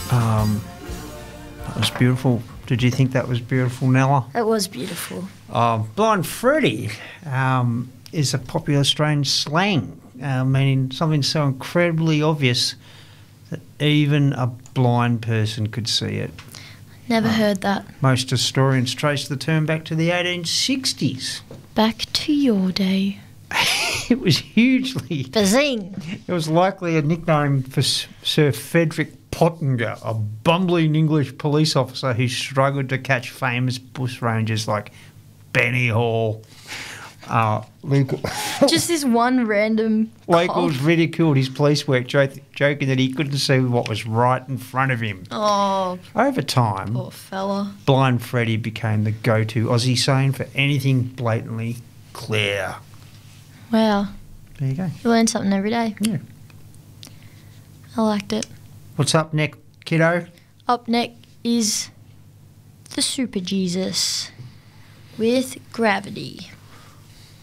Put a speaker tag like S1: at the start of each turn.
S1: That was beautiful. Did you think that was beautiful, Nella?
S2: It was beautiful.
S1: Blind Freddy is a popular Australian slang, meaning something so incredibly obvious that even a blind person could see it.
S2: Never heard that.
S1: Most historians trace the term back to the 1860s.
S2: Back to your day.
S1: It was hugely...
S2: Bazing.
S1: It was likely a nickname for Sir Frederick Pottinger, a bumbling English police officer who struggled to catch famous bushrangers like Benny Hall.
S2: Just this one random
S1: Locals
S2: cop.
S1: ridiculed his police work, joking that he couldn't see what was right in front of him.
S2: Oh,
S1: Over time,
S2: poor fella.
S1: Blind Freddy became the go-to Aussie saying for anything blatantly clear.
S2: Wow.
S1: There you go.
S2: You learn something every day.
S1: Yeah.
S2: I liked it.
S1: What's up next, kiddo?
S2: Up next is the Super Jesus with Gravity.